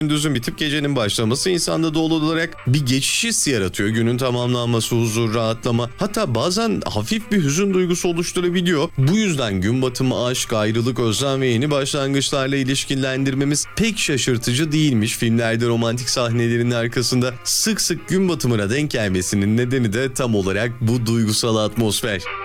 Gündüzün bitip gecenin başlaması insanda doğal olarak bir geçiş hissi yaratıyor. Günün tamamlanması, huzur, rahatlama, hatta bazen hafif bir hüzün duygusu oluşturabiliyor. Bu yüzden gün batımı aşk, ayrılık, özlem ve yeni başlangıçlarla ilişkilendirmemiz pek şaşırtıcı değilmiş. Filmlerde romantik sahnelerin arkasında sık sık gün batımına denk gelmesinin nedeni de tam olarak bu duygusal atmosfer.